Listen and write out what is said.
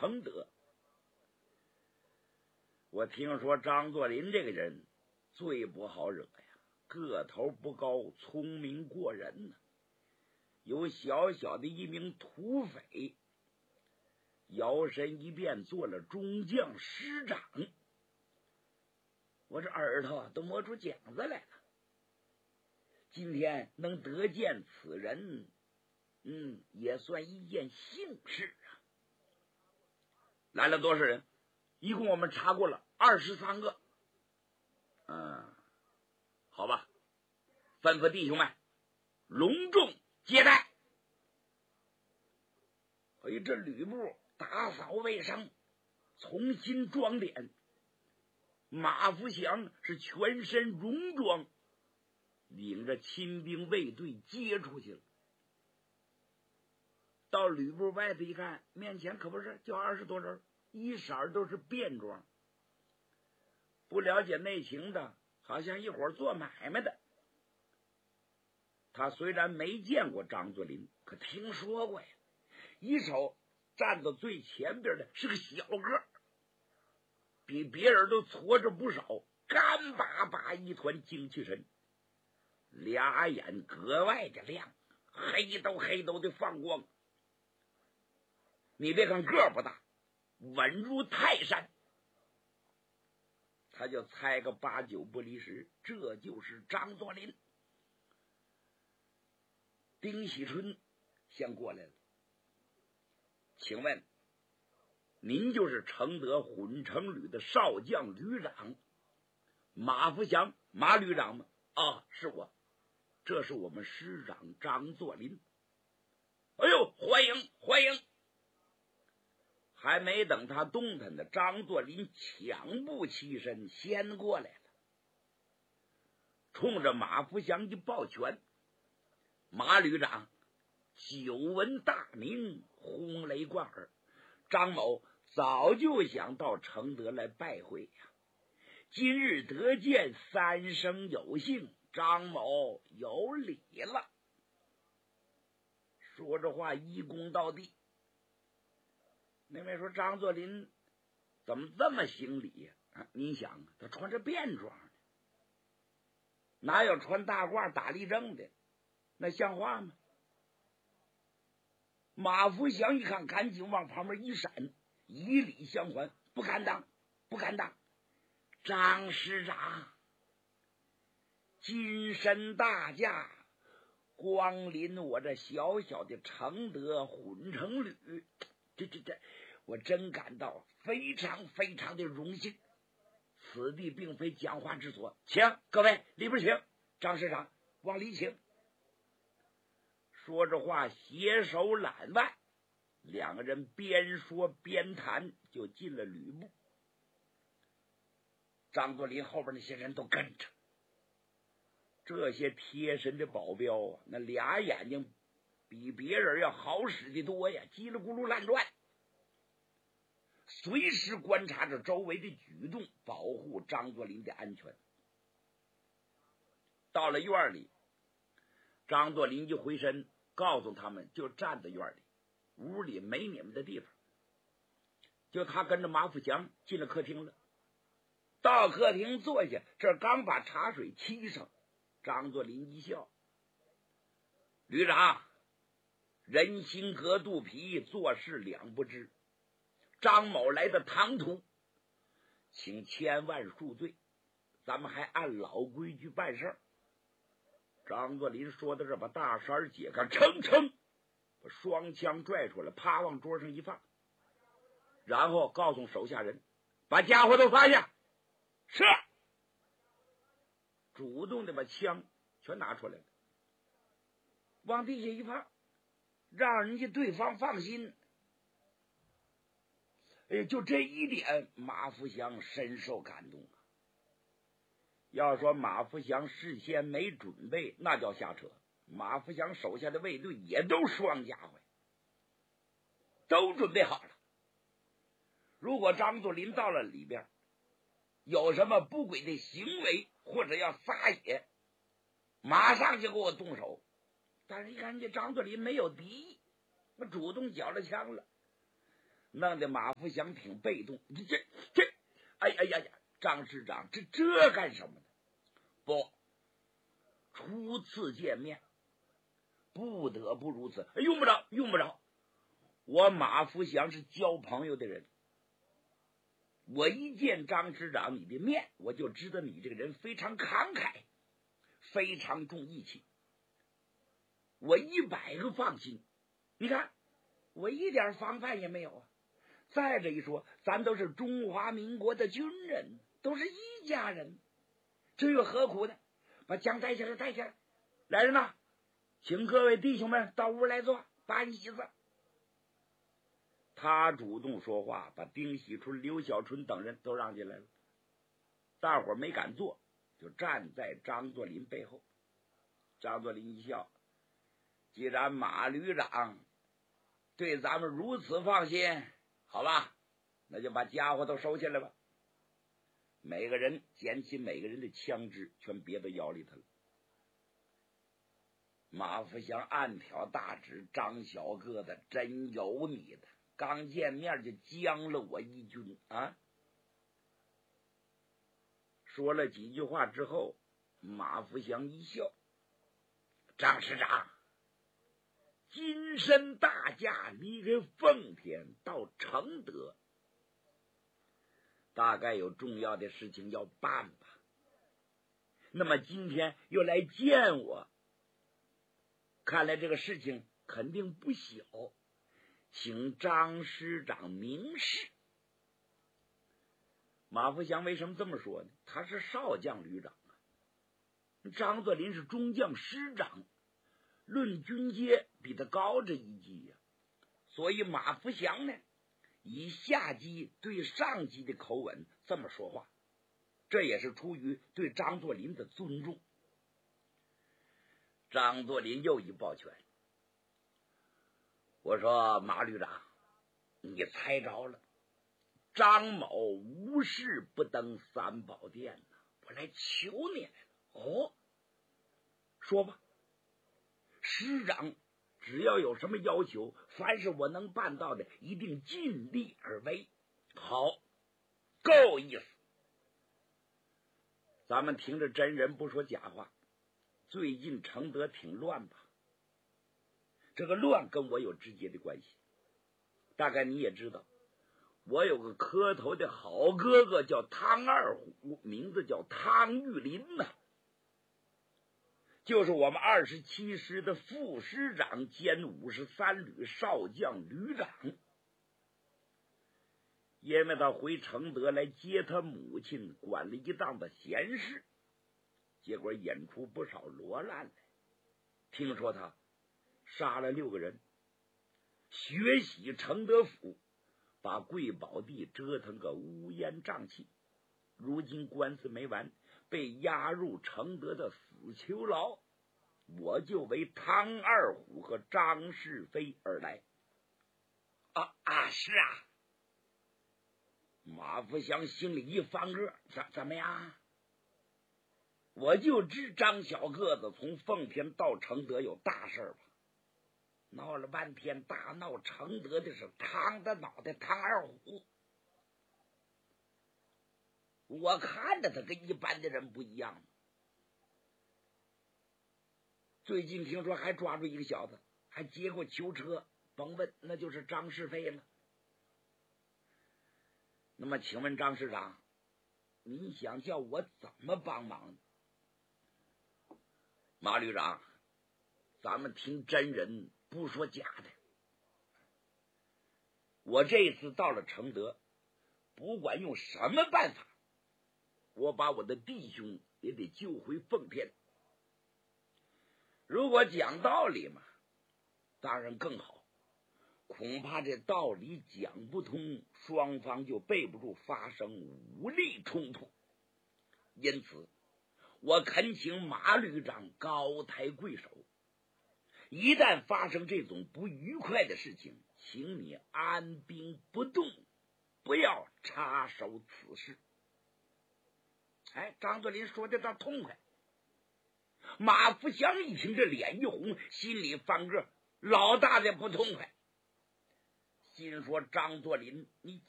承德。我听说张作霖这个人最不好惹呀，个头不高，聪明过人呢，有小小的一名土匪，摇身一变做了中将师长。我这耳朵都摸出茧子来了。今天能得见此人，也算一件幸事啊。来了多少人？一共我们查过了23个。好吧，吩咐弟兄们隆重接待。这吕布打扫卫生，重新装点。马福祥是全身戎装，领着亲兵卫队接出去了。到吕布外头一看，面前可不是就20多人，一色都是便装。不了解内情的，好像一伙做买卖的。他虽然没见过张作霖，可听说过呀。一瞅站到最前边的是个小个，比别人都矬着不少，干巴巴一团精气神，俩眼格外的亮，黑豆的放光。你别看个不大，稳如泰山。他就猜个8、9不离10，这就是张作霖。丁喜春先过来了，请问您就是承德混成旅的少将旅长马福祥马旅长吗？是我，这是我们师长张作霖。哎呦，欢迎欢迎！还没等他动弹呢，张作霖抢步起身先过来了，冲着马福祥一抱拳：马旅长久闻大名，轰雷贯耳，张某早就想到承德来拜会呀，今日得见三生有幸，张某有礼了。说着话一躬到地。那位说张作霖怎么这么行礼呀？你想他穿着便装的，哪有穿大褂打立正的？那像话吗？马福祥一看，赶紧往旁边一闪，以礼相还：不敢当，不敢当。张师长金身大驾，光临我这小小的承德混成旅，这我真感到非常非常的荣幸。此地并非讲话之所，请各位里边请。张师长往里请。说着话携手揽腕，两个人边说边谈就进了吕布。张作霖后边那些人都跟着，这些贴身的保镖啊，那俩眼睛比别人要好使的多呀，叽里咕噜乱转，随时观察着周围的举动，保护张作霖的安全。到了院里，张作霖就回身告诉他们，就站在院里，屋里没你们的地方。就他跟着马福祥进了客厅了。到客厅坐下，这刚把茶水沏上，张作霖一笑：旅长，人心隔肚皮，做事两不知。张某来的唐突，请千万恕罪，咱们还按老规矩办事儿。张作霖说到这，把大衫解开，噌，把双枪拽出来，啪往桌上一放，然后告诉手下人：把家伙都放下。是，主动的把枪全拿出来了，往地下一放，让人家对方放心。就这一点，马福祥深受感动啊。要说马福祥事先没准备，那叫瞎扯。马福祥手下的卫队也都双家伙，都准备好了。如果张作霖到了里边，有什么不轨的行为或者要撒野，马上就给我动手。但是一看这张作霖没有敌意，我主动缴了枪了。 弄得马福祥挺被动。这，哎呀，张师长，这干什么呢？不，初次见面，不得不如此。用不着。我马福祥是交朋友的人，我一见张师长你的面，我就知道你这个人非常慷慨，非常重义气，我100个放心。你看，我一点防范也没有啊。再者一说，咱都是中华民国的军人，都是一家人，这又何苦呢？把枪带下来，来人呐，请各位弟兄们到屋来坐，把椅子。他主动说话，把丁喜春、刘小春等人都让进来了。大伙没敢坐，就站在张作霖背后。张作霖一笑，既然马旅长对咱们如此放心，好吧，那就把家伙都收起来吧。每个人捡起每个人的枪支，全别到腰里头了。马福祥暗挑大指，张小个子真有你的，刚见面就将了我一军啊！说了几句话之后，马福祥一笑，张师长，今身大驾离开奉天到承德，大概有重要的事情要办吧？那么今天又来见我，看来这个事情肯定不小，请张师长明示。马福祥为什么这么说呢？他是少将旅长啊，张作霖是中将师长，论军阶比他高这一级呀，所以马福祥呢，以下级对上级的口吻这么说话，这也是出于对张作霖的尊重。张作霖又一抱拳，我说马旅长，你猜着了，张某无事不登三宝殿呢，我来求你来了。哦，说吧，师长只要有什么要求，凡是我能办到的，一定尽力而为。好，够意思。咱们听着真人不说假话，最近承德挺乱吧？这个乱跟我有直接的关系。大概你也知道，我有个磕头的好哥哥叫汤二虎，名字叫汤玉林呐，就是我们27师的副师长兼53旅少将旅长。因为他回承德来接他母亲，管了一档子闲事，结果演出不少罗烂来。听说他杀了6个人，血洗承德府，把贵宝地折腾个乌烟瘴气，如今官司没完，被押入承德的死囚牢。我就为汤二虎和张世飞而来。是啊。马福祥心里一翻个，怎么样？我就知张小个子从奉天到承德有大事吧？闹了半天，大闹承德的是汤的脑袋汤二虎。我看着他跟一般的人不一样。最近听说还抓住一个小子，还劫过囚车，甭问，那就是张世飞了。那么请问张师长，你想叫我怎么帮忙呢？马旅长，咱们听真人不说假的，我这次到了承德，不管用什么办法，我把我的弟兄也得救回奉天。如果讲道理嘛，当然更好，恐怕这道理讲不通，双方就备不住发生武力冲突。因此我恳请马旅长高抬贵手，一旦发生这种不愉快的事情，请你安兵不动，不要插手此事。张作霖说的倒痛快。马福祥一听，这脸一红，心里翻个老大的不痛快。 心说张作霖，你